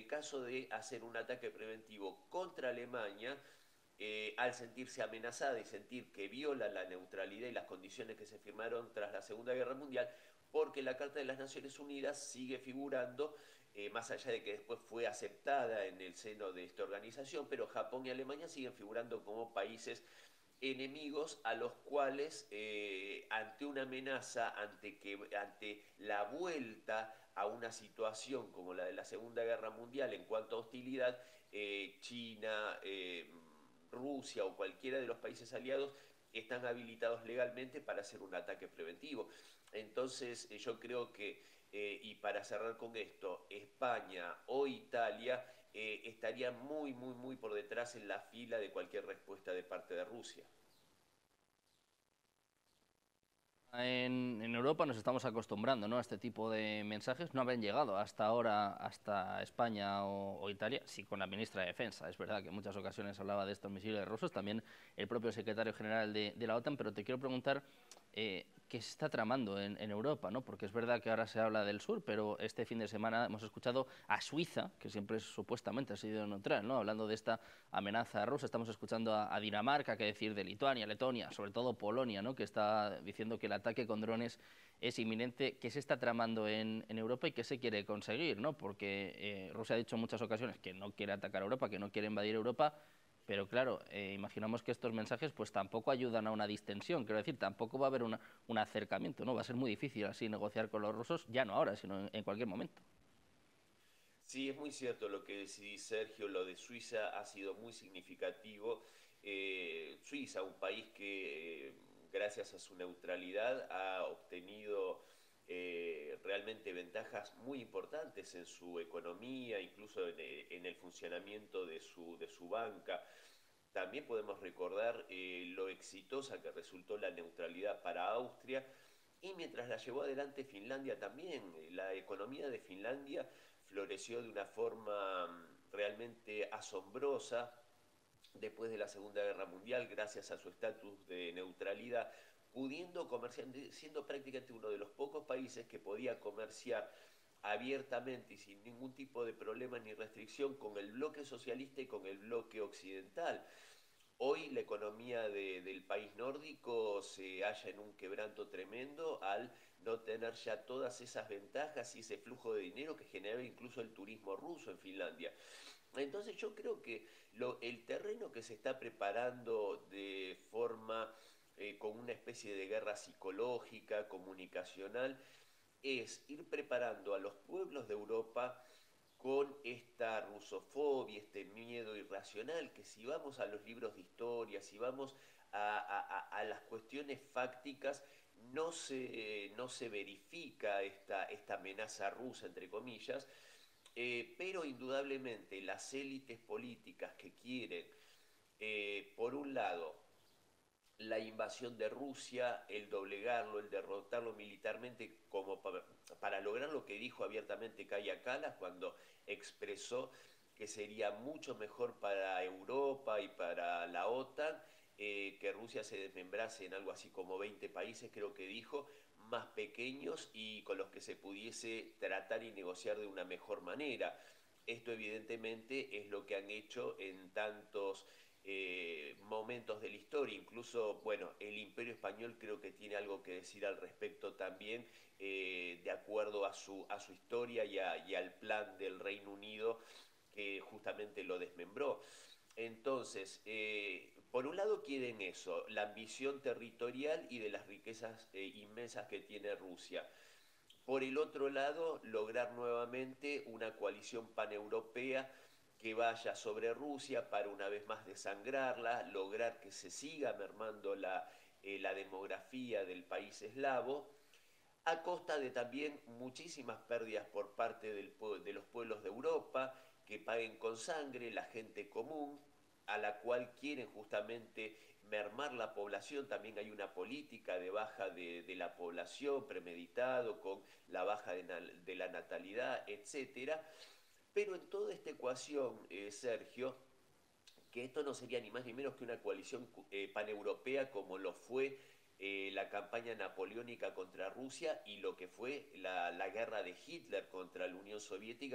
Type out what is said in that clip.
caso de hacer un ataque preventivo contra Alemania, al sentirse amenazada y sentir que viola la neutralidad y las condiciones que se firmaron tras la Segunda Guerra Mundial, porque la Carta de las Naciones Unidas sigue figurando, más allá de que después fue aceptada en el seno de esta organización, pero Japón y Alemania siguen figurando como países enemigos a los cuales ante una amenaza, ante la vuelta a una situación como la de la Segunda Guerra Mundial en cuanto a hostilidad, China, Rusia o cualquiera de los países aliados están habilitados legalmente para hacer un ataque preventivo. Entonces yo creo que, y para cerrar con esto, España o Italia estarían muy por detrás en la fila de cualquier respuesta de parte de Rusia. En Europa nos estamos acostumbrando, ¿no?, a este tipo de mensajes. No habían llegado hasta ahora hasta España o Italia, sí, con la ministra de Defensa. Es verdad que en muchas ocasiones hablaba de estos misiles rusos, también el propio secretario general de la OTAN, pero te quiero preguntar qué se está tramando en Europa, ¿no? Porque es verdad que ahora se habla del sur, pero este fin de semana hemos escuchado a Suiza, que siempre supuestamente ha sido neutral, ¿no?, hablando de esta amenaza rusa. Estamos escuchando a Dinamarca, qué decir de Lituania, Letonia, sobre todo Polonia, ¿no?, que está diciendo que el ataque con drones es inminente. ¿Qué se está tramando en Europa y qué se quiere conseguir, ¿no? Porque Rusia ha dicho en muchas ocasiones que no quiere atacar a Europa, que no quiere invadir Europa, pero claro, imaginamos que estos mensajes pues tampoco ayudan a una distensión. Quiero decir, tampoco va a haber un acercamiento, ¿no? Va a ser muy difícil así negociar con los rusos, ya no ahora, sino en cualquier momento. Sí, es muy cierto lo que decís, Sergio, lo de Suiza ha sido muy significativo. Suiza, un país que gracias a su neutralidad ha obtenido realmente ventajas muy importantes en su economía, incluso en el funcionamiento de su banca. También podemos recordar lo exitosa que resultó la neutralidad para Austria y mientras la llevó adelante Finlandia también. La economía de Finlandia floreció de una forma realmente asombrosa después de la Segunda Guerra Mundial gracias a su estatus de neutralidad, pudiendo comerciar, siendo prácticamente uno de los pocos países que podía comerciar abiertamente y sin ningún tipo de problema ni restricción con el bloque socialista y con el bloque occidental. Hoy la economía del país nórdico se halla en un quebranto tremendo al no tener ya todas esas ventajas y ese flujo de dinero que generaba incluso el turismo ruso en Finlandia. Entonces yo creo que el terreno que se está preparando de forma con una especie de guerra psicológica, comunicacional, es ir preparando a los pueblos de Europa con esta rusofobia, este miedo irracional, que si vamos a los libros de historia, si vamos a las cuestiones fácticas, no se verifica esta amenaza rusa, entre comillas, pero indudablemente las élites políticas que quieren, por un lado, la invasión de Rusia, el doblegarlo, el derrotarlo militarmente, como para lograr lo que dijo abiertamente Kaja Kallas cuando expresó que sería mucho mejor para Europa y para la OTAN que Rusia se desmembrase en algo así como 20 países, creo que dijo, más pequeños y con los que se pudiese tratar y negociar de una mejor manera. Esto evidentemente es lo que han hecho en tantos momentos de la historia. Incluso, bueno, el Imperio Español creo que tiene algo que decir al respecto también, de acuerdo a su historia y al plan del Reino Unido que justamente lo desmembró. Entonces, por un lado quieren eso, la ambición territorial y de las riquezas inmensas que tiene Rusia. Por el otro lado, lograr nuevamente una coalición paneuropea que vaya sobre Rusia para una vez más desangrarla, lograr que se siga mermando la demografía del país eslavo, a costa de también muchísimas pérdidas por parte de los pueblos de Europa, que paguen con sangre la gente común, a la cual quieren justamente mermar la población. También hay una política de baja de la población premeditado con la baja de la natalidad, etcétera. Pero en toda esta ecuación, Sergio, que esto no sería ni más ni menos que una coalición paneuropea como lo fue la campaña napoleónica contra Rusia y lo que fue la guerra de Hitler contra la Unión Soviética